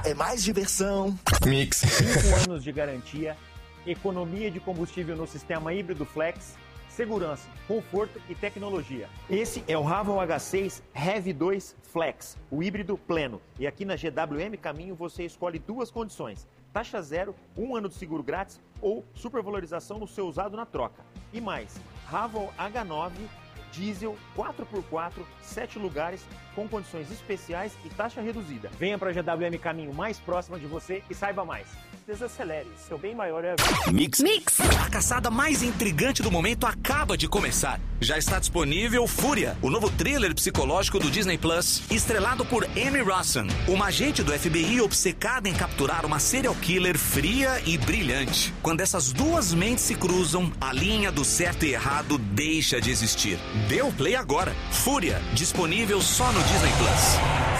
É mais diversão. Mix. 5 anos de garantia, economia de combustível no sistema híbrido flex, segurança, conforto e tecnologia. Esse é o Raval H6 Heavy 2 Flex, o híbrido pleno. E aqui na GWM Caminho você escolhe 2 condições: taxa zero, 1 ano de seguro grátis ou supervalorização no seu usado na troca. E mais, Raval H9 diesel 4x4, 7 lugares, com condições especiais e taxa reduzida. Venha para a GWM Caminho mais próxima de você e saiba mais. Desacelere, seu bem maior é a Mix. A caçada mais intrigante do momento acaba de começar. Já está disponível Fúria, o novo thriller psicológico do Disney Plus, estrelado por Amy Rossen, uma agente do FBI obcecada em capturar uma serial killer fria e brilhante. Quando essas duas mentes se cruzam, a linha do certo e errado deixa de existir. Dê o play agora. Fúria, disponível só no Disney Plus.